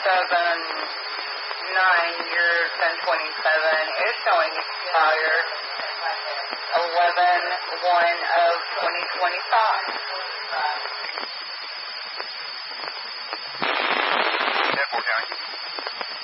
year 1027 is showing expired 11/1 of 2025.